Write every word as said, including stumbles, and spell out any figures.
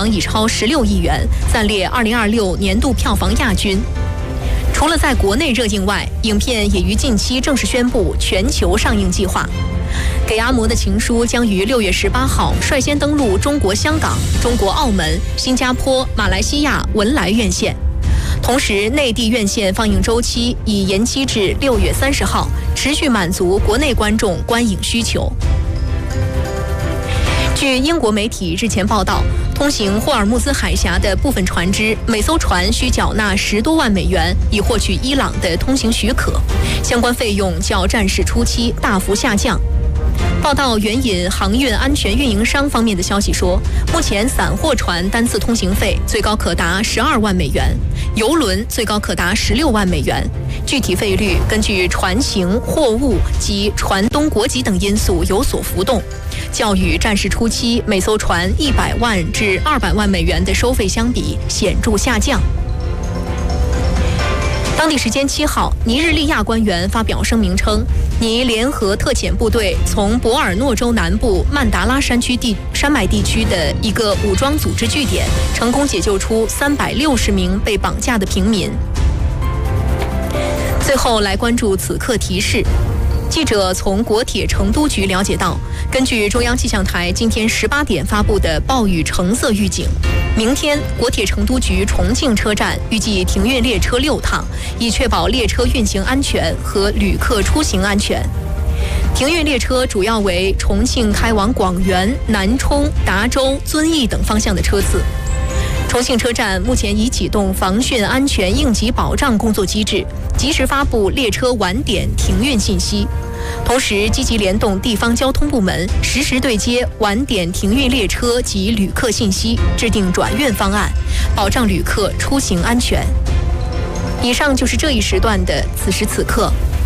房已超十六亿元，暂列二零二六年度票房亚军。除了在国内热映外，影片也于近期正式宣布全球上映计划。给阿嬷的情书将于六月十八号率先登陆中国香港、中国澳门、新加坡、马来西亚文莱院线。同时，内地院线放映周期已延期至六月三十号，持续满足国内观众观影需求。据英国媒体日前报道，通行霍尔木兹海峡的部分船只，每艘船需缴纳十多万美元，以获取伊朗的通行许可，相关费用较战事初期大幅下降。报道援引航运安全运营商方面的消息说，目前散货船单次通行费最高可达十二万美元，邮轮最高可达十六万美元，具体费率根据船型、货物及船东国籍等因素有所浮动，较与战事初期每艘船一百万至二百万美元的收费相比显著下降。当地时间七号，尼日利亚官员发表声明称，尼联合特遣部队从博尔诺州南部曼达拉山区地山脉地区的一个武装组织据点，成功解救出三百六十名被绑架的平民。最后来关注此刻提示。记者从国铁成都局了解到，根据中央气象台今天十八点发布的暴雨橙色预警，明天国铁成都局重庆车站预计停运列车六趟，以确保列车运行安全和旅客出行安全。停运列车主要为重庆开往广元、南充、达州、遵义等方向的车次。重庆车站目前已启动防汛安全应急保障工作机制，及时发布列车晚点停运信息，同时积极联动地方交通部门，实时对接晚点停运列车及旅客信息，制定转运方案，保障旅客出行安全。以上就是这一时段的此时此刻。